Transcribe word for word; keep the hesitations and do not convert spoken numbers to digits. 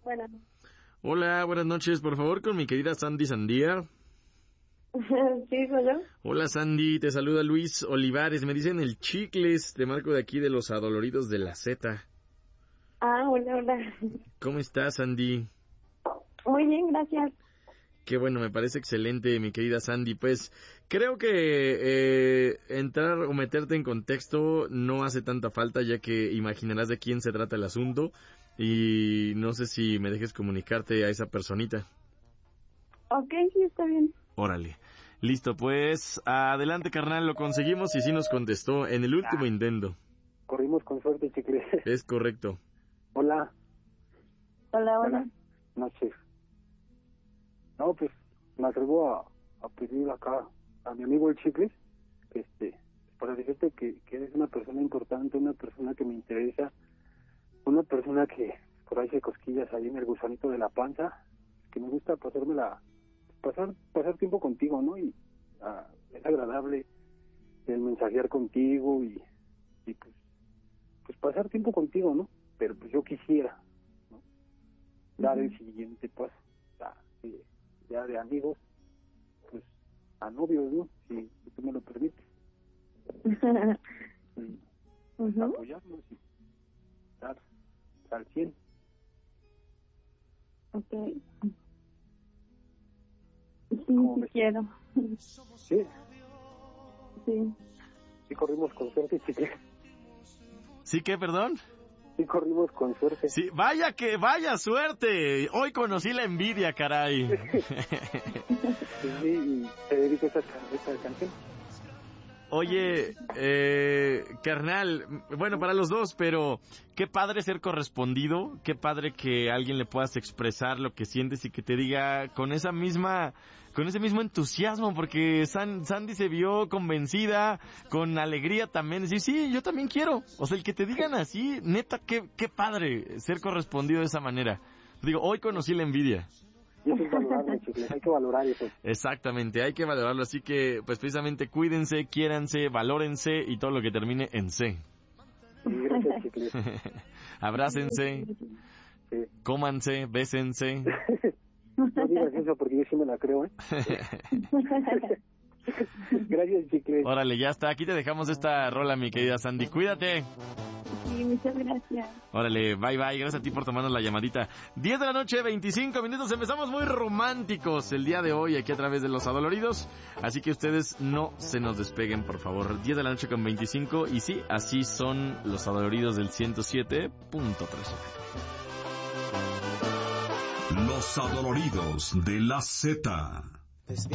Bueno. Hola, buenas noches. Por favor, con mi querida Sandy Sandía. Sí, soy yo. Hola, Sandy. Te saluda Luis Olivares. Me dicen el Chicles. Te marco de aquí de los Adoloridos de la Z. Ah, hola, hola. ¿Cómo estás, Sandy? Muy bien, gracias. Qué bueno, me parece excelente, mi querida Sandy. Pues creo que eh, entrar o meterte en contexto no hace tanta falta, ya que imaginarás de quién se trata el asunto. Y no sé si me dejes comunicarte a esa personita. Ok, sí, está bien. Órale. Listo, pues adelante, carnal, lo conseguimos y sí nos contestó en el último Ah, intento. Corrimos con suerte, Chicle. Es correcto. Hola. Hola, hola. Buenas noches. No, pues me atrevo a, a pedir acá a mi amigo el Chicles, que este, para decirte que, que eres una persona importante, una persona que me interesa, una persona que por ahí se cosquillas ahí en el gusanito de la panza, que me gusta pasármela, pasar pasar tiempo contigo, ¿no? Y ah, es agradable el mensajear contigo y, y pues, pues pasar tiempo contigo, ¿no? Pero pues yo quisiera, ¿no? Dar uh-huh. el siguiente paso, ya, eh, ya de amigos, pues a novios, ¿no? Si, si tú me lo permites. y, pues, uh-huh. apoyarnos y dar al cien. Ok. Sí, sí quiero. ¿Sí? Sí. Sí corrimos con suerte, chicle. ¿Sí qué, perdón? Sí corrimos con suerte. Sí, vaya que, vaya suerte. Hoy conocí la envidia, caray. Sí, y te dedico esa, esa canción. Oye, eh, carnal, bueno, para los dos, pero qué padre ser correspondido, qué padre que a alguien le puedas expresar lo que sientes y que te diga con esa misma, con ese mismo entusiasmo, porque San, Sandy se vio convencida, con alegría también, decir, sí, yo también quiero. O sea, el que te digan así, neta, qué, qué padre ser correspondido de esa manera. Digo, hoy conocí la envidia. Y eso es valorable, chicles, hay que valorar eso. Exactamente, hay que valorarlo, así que pues precisamente cuídense, quiéranse, valórense y todo lo que termine en C. Sí, gracias, chicles. Abrácense, sí. Cómanse, bésense. No digas eso porque yo sí me la creo, ¿eh? Gracias, chicles. Órale, ya está, aquí te dejamos esta rola, mi querida Sandy, cuídate. Sí, muchas gracias. Órale, bye bye, gracias a ti por tomarnos la llamadita. diez de la noche, veinticinco minutos, empezamos muy románticos el día de hoy aquí a través de Los Adoloridos, así que ustedes no se nos despeguen, por favor. diez de la noche con veinticinco, y sí, así son Los Adoloridos del ciento siete punto tres. Los Adoloridos de la Z.